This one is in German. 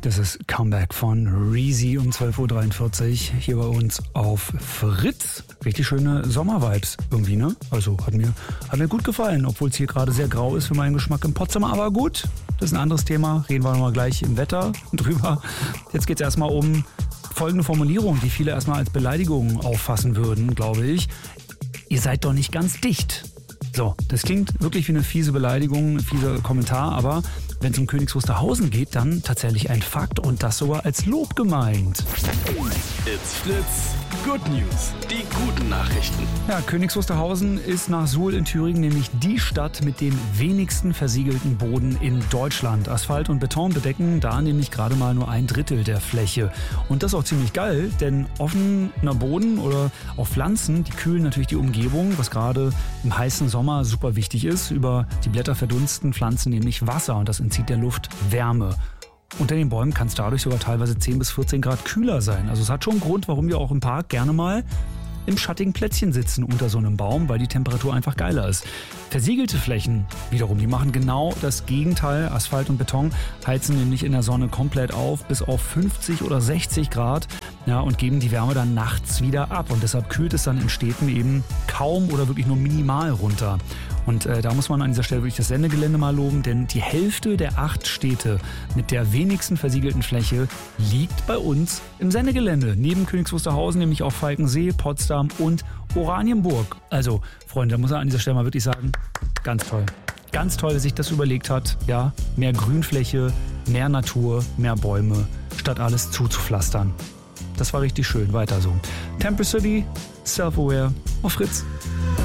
Das ist Comeback von Reezy um 12.43 Uhr hier bei uns auf Fritz. Richtig schöne Sommervibes irgendwie, ne? Also hat mir gut gefallen, obwohl es hier gerade sehr grau ist für meinen Geschmack in Potsdam. Aber gut, das ist ein anderes Thema. Reden wir nochmal gleich im Wetter drüber. Jetzt geht es erstmal um folgende Formulierung, die viele erstmal als Beleidigung auffassen würden, glaube ich. Ihr seid doch nicht ganz dicht. So, das klingt wirklich wie eine fiese Beleidigung, ein fieser Kommentar, aber wenn es um Königs Wusterhausen geht, dann tatsächlich ein Fakt und das sogar als Lob gemeint. It's Fritz. Good News. Die guten Nachrichten. Ja, Königs Wusterhausen ist nach Suhl in Thüringen nämlich die Stadt mit dem wenigsten versiegelten Boden in Deutschland. Asphalt und Beton bedecken da nämlich gerade mal nur 1/3 der Fläche. Und das ist auch ziemlich geil, denn offener Boden oder auch Pflanzen, die kühlen natürlich die Umgebung, was gerade im heißen Sommer super wichtig ist. Über die Blätter verdunsten Pflanzen nämlich Wasser und das entzieht der Luft Wärme. Unter den Bäumen kann es dadurch sogar teilweise 10 bis 14 Grad kühler sein. Also es hat schon einen Grund, warum wir auch im Park gerne mal im schattigen Plätzchen sitzen unter so einem Baum, weil die Temperatur einfach geiler ist. Versiegelte Flächen wiederum, die machen genau das Gegenteil. Asphalt und Beton heizen nämlich in der Sonne komplett auf, bis auf 50 oder 60 Grad, ja, und geben die Wärme dann nachts wieder ab. Und deshalb kühlt es dann in Städten eben kaum oder wirklich nur minimal runter. Und da muss man an dieser Stelle wirklich das Sendegelände mal loben, denn die Hälfte der 8 Städte mit der wenigsten versiegelten Fläche liegt bei uns im Sendegelände. Neben Königs Wusterhausen nämlich auch Falkensee, Potsdam und Oranienburg. Also, Freunde, da muss man an dieser Stelle mal wirklich sagen, ganz toll. Ganz toll, wer sich das überlegt hat. Ja, mehr Grünfläche, mehr Natur, mehr Bäume, statt alles zuzupflastern. Das war richtig schön. Weiter so. Temple City, Self-Aware auf Fritz.